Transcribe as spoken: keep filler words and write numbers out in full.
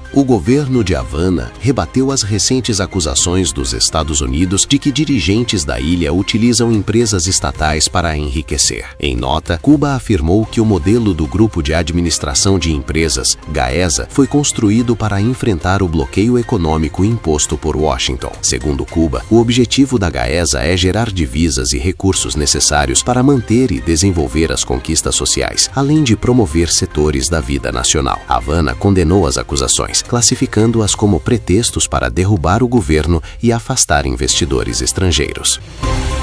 O governo de Havana rebateu as recentes acusações dos Estados Unidos de que dirigentes da ilha utilizam empresas estatais para enriquecer. Em nota, Cuba afirmou que o modelo do Grupo de Administração de Empresas, GAESA, foi construído para enfrentar o bloqueio econômico imposto por Washington. Segundo Cuba, o objetivo da GAESA é gerar divisas e recursos necessários para manter e desenvolver as conquistas sociais, além de promover setores da vida nacional. Havana condenou as acusações, classificando-as como pretextos para derrubar o governo e afastar investidores estrangeiros.